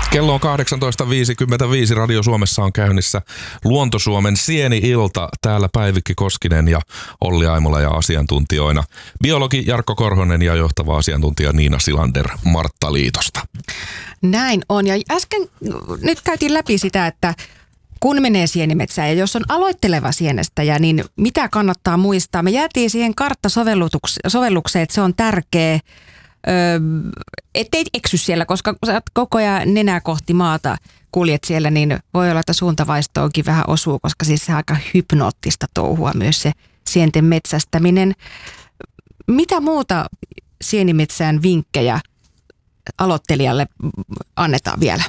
Kello on 18.55. Radio Suomessa on käynnissä Luontosuomen Sieni-ilta. Täällä Päivikki Koskinen ja Olli Aimola ja asiantuntijoina biologi Jarkko Korhonen ja johtava asiantuntija Niina Silander Marttaliitosta. Näin on. Ja äsken nyt käytiin läpi sitä, että kun menee sienimetsään ja jos on aloitteleva sienestäjä, niin mitä kannattaa muistaa? Me jäätiin siihen karttasovellukseen, että se on tärkeä. Ettei eksy siellä, koska kun sä koko ajan nenää kohti maata kuljet siellä, niin voi olla, että suuntavaistoonkin vähän osuu, koska siis se on aika hypnoottista touhua myös se sienten metsästäminen. Mitä muuta sienimetsään vinkkejä aloittelijalle annetaan vielä?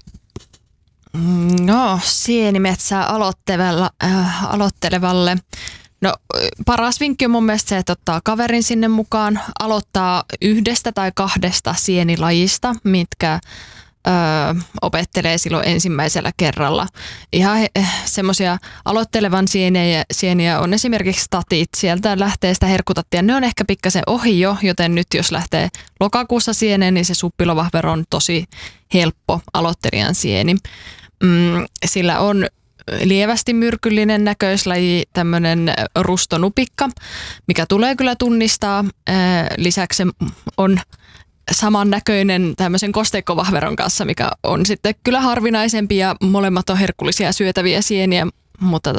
No, sienimetsää aloittelevalle. No, paras vinkki on mun mielestä se, että ottaa kaverin sinne mukaan, aloittaa 1 tai 2 sienilajista, mitkä opettelee silloin ensimmäisellä kerralla. Ihan semmoisia aloittelevan sieniä on esimerkiksi statit, sieltä lähtee sitä herkutattia. Ne on ehkä pikkasen ohi jo, joten nyt jos lähtee lokakuussa sieneen, niin se suppilovahvero on tosi helppo aloittelijan sieni. Sillä on lievästi myrkyllinen näköislaji, tämmöinen rustonupikka, mikä tulee kyllä tunnistaa. Lisäksi se on samannäköinen tämmöisen kosteikkovahveron kanssa, mikä on sitten kyllä harvinaisempi ja molemmat on herkullisia syötäviä sieniä, mutta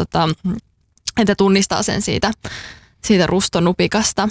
että tunnistaa sen siitä rustonupikasta.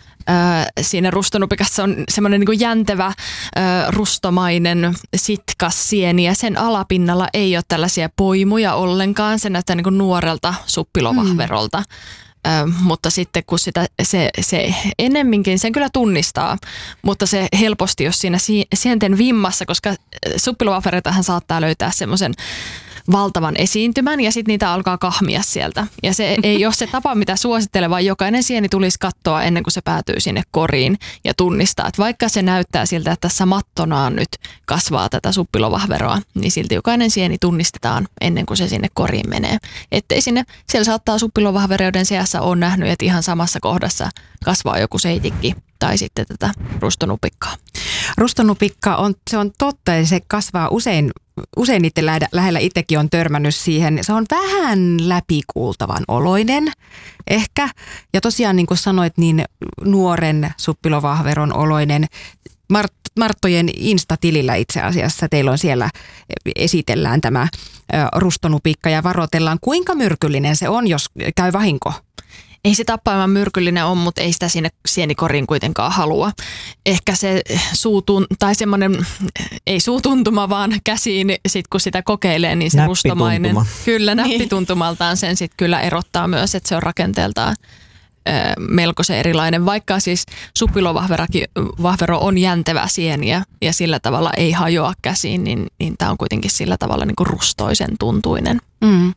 Siinä rustonupikassa on semmoinen niin kuin jäntevä rustomainen sitkas sieni ja sen alapinnalla ei ole tällaisia poimuja ollenkaan. Se näyttää niin kuin nuorelta suppilovahverolta. Mutta sitten kun se ennemminkin sen kyllä tunnistaa, mutta se helposti, jos siinä sienten vimmassa, koska suppilovahvereitahan saattaa löytää semmoisen valtavan esiintymän ja sitten niitä alkaa kahmia sieltä. Ja se ei ole se tapa, mitä suosittelen, vaan jokainen sieni tulisi katsoa ennen kuin se päätyy sinne koriin ja tunnistaa, että vaikka se näyttää siltä, että tässä mattonaan nyt kasvaa tätä suppilovahveroa, niin silti jokainen sieni tunnistetaan ennen kuin se sinne koriin menee. Ettei siellä saattaa suppilovahveroiden seassa ole nähnyt, että ihan samassa kohdassa kasvaa joku seitikki tai sitten tätä rustonupikkaa. Rustonupikka se on totta ja se kasvaa usein niiden lähellä itsekin on törmännyt siihen. Se on vähän läpikuultavan oloinen ehkä. Ja tosiaan niin kuin sanoit, niin nuoren suppilovahveron oloinen. Marttojen Insta-tilillä itse asiassa teillä on siellä, esitellään tämä rustonupikka ja varoitellaan. Kuinka myrkyllinen se on, jos käy vahinko? Ei se tappaamaan myrkyllinen ole, mutta ei sitä sinne sienikoriin kuitenkaan halua. Ehkä se tai semmoinen, ei suutuntuma, vaan käsiin, sit kun sitä kokeilee, niin se rustomainen. Kyllä, näppituntumaltaan sen sitten kyllä erottaa myös, että se on rakenteeltaan melkoisen erilainen. Vaikka siis suppilovahvero on jäntevä sieniä ja sillä tavalla ei hajoa käsiin, niin tämä on kuitenkin sillä tavalla niin kuin rustoisen tuntuinen. Mm.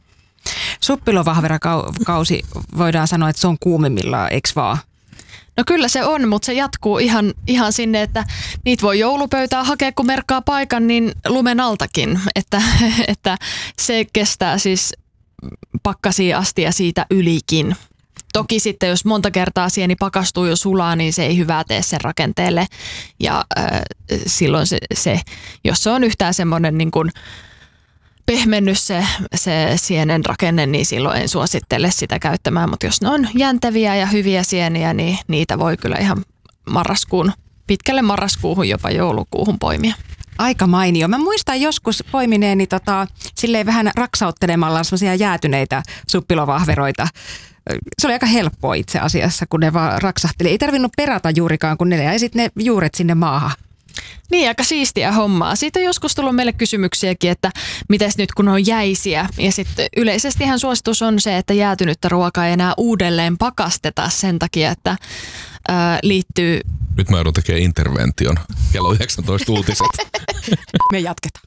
Suppilovahverakausi voidaan sanoa, että se on kuumimmillaan, eikö vaan? No kyllä se on, mutta se jatkuu ihan sinne, että niitä voi joulupöytää hakea, kun merkkaa paikan, niin lumen altakin. Että se kestää siis pakkasiin asti ja siitä ylikin. Toki sitten, jos monta kertaa sieni pakastuu jo sulaa, niin se ei hyvää tee sen rakenteelle. Ja silloin se, jos se on yhtään semmoinen niin kuin pehmennyt se sienen rakenne, niin silloin en suosittele sitä käyttämään. Mutta jos ne on jänteviä ja hyviä sieniä, niin niitä voi kyllä ihan pitkälle marraskuuhun, jopa joulukuuhun poimia. Aika mainio. Mä muistan joskus poimineeni silleen vähän raksauttelemalla semmoisia jäätyneitä suppilovahveroita. Se oli aika helppoa itse asiassa, kun ne vaan raksahteli. Ei tarvinnut perata juurikaan, kun ne jäi sitten ne juuret sinne maahan. Niin, aika siistiä hommaa. Siitä on joskus tullut meille kysymyksiäkin, että mites nyt kun on jäisiä. Ja sitten yleisestihän suositus on se, että jäätynyttä ruokaa ei enää uudelleen pakasteta sen takia, että liittyy... Nyt mä joudun tekemään intervention. Kello 19 uutiset. Me jatketaan.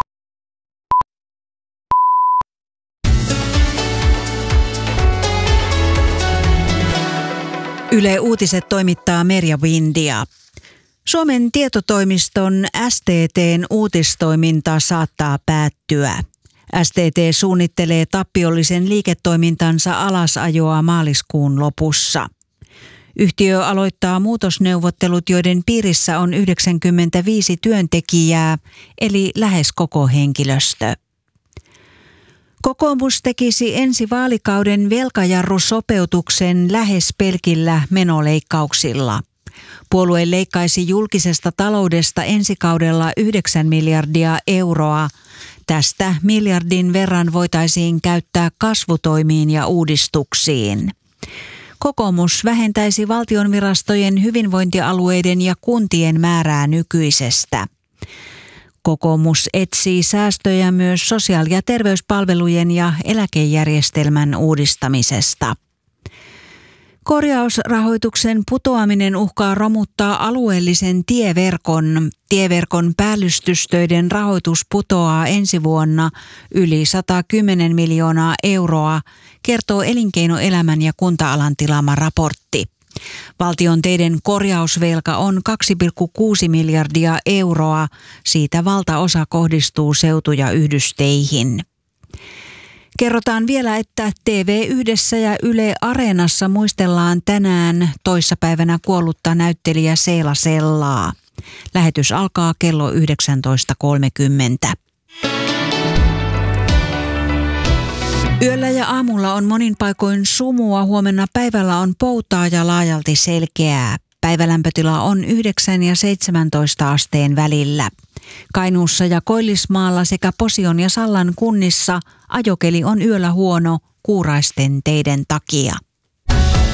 Yle Uutiset toimittaa Merja Windia. Suomen tietotoimiston STT:n uutistoiminta saattaa päättyä. STT suunnittelee tappiollisen liiketoimintansa alasajoa maaliskuun lopussa. Yhtiö aloittaa muutosneuvottelut, joiden piirissä on 95 työntekijää, eli lähes koko henkilöstö. Kokoomus tekisi ensi vaalikauden velkajarrusopeutuksen lähes pelkillä menoleikkauksilla. Puolue leikkaisi julkisesta taloudesta ensi kaudella 9 miljardia euroa. Tästä miljardin verran voitaisiin käyttää kasvutoimiin ja uudistuksiin. Kokoomus vähentäisi valtionvirastojen, hyvinvointialueiden ja kuntien määrää nykyisestä. Kokoomus etsii säästöjä myös sosiaali- ja terveyspalvelujen ja eläkejärjestelmän uudistamisesta. Korjausrahoituksen putoaminen uhkaa romuttaa alueellisen tieverkon. Tieverkon päällystystöiden rahoitus putoaa ensi vuonna yli 110 miljoonaa euroa, kertoo elinkeinoelämän ja kunta-alan tilaama raportti. Valtion teiden korjausvelka on 2,6 miljardia euroa, siitä valtaosa kohdistuu seutu- ja yhdysteihin. Kerrotaan vielä, että TV1 ja Yle Areenassa muistellaan tänään toissapäivänä kuollutta näyttelijä Seela Sellaa. Lähetys alkaa kello 19.30. Yöllä ja aamulla on monin paikoin sumua, huomenna päivällä on poutaa ja laajalti selkeää. Päivälämpötila on 9 ja 17 asteen välillä. Kainuussa ja Koillismaalla sekä Posion ja Sallan kunnissa ajokeli on yöllä huono kuuraisten teiden takia.